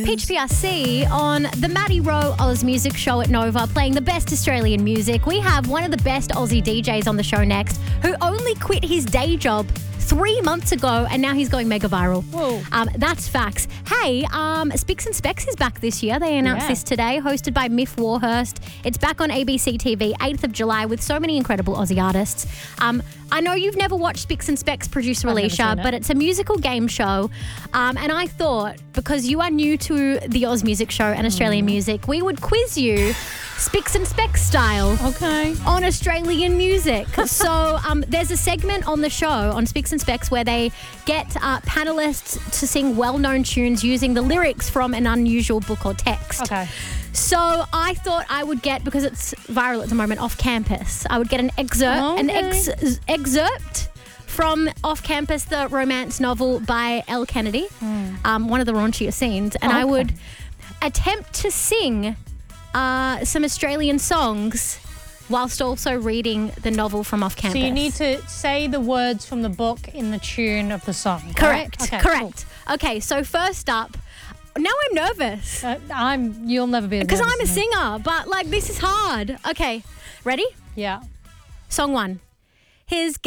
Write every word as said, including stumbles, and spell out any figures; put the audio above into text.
Peach P R C on the Maddie Rowe Oz Music Show at Nova, playing the best Australian music. We have one of the best Aussie D Js on the show next, who only quit his day job three months ago, and now he's going mega viral. Whoa. Um, that's facts. Hey, um, Spicks and Specs is back this year. They announced Yeah. this today, hosted by Miff Warhurst. It's back on A B C T V, eighth of July, with so many incredible Aussie artists. Um, I know you've never watched Spicks and Specs, producer I've never Alicia, seen it. but it's a musical game show. Um, and I thought, because you are new to the Oz Music Show and Australian Mm. music, we would quiz you Spicks and Specs style Okay. on Australian music. So um, there's a segment on the show on Spicks and Specs where they get uh, panelists to sing well-known tunes using the lyrics from an unusual book or text. Okay. So I thought I would get, because it's viral at the moment, Off Campus, I would get an excerpt, an Okay. ex- excerpt from Off Campus, the romance novel by Elle Kennedy, um, one of the raunchier scenes, and I Okay. would attempt to sing uh, some Australian songs whilst also reading the novel from Off Campus. So you need to say the words from the book in the tune of the song. Correct, Okay, correct. Okay, so first up, now I'm nervous. cool. Uh, I'm. You'll never be. Because nervous I'm a as me. singer, but like this is hard. Okay, ready? Yeah. Song one. His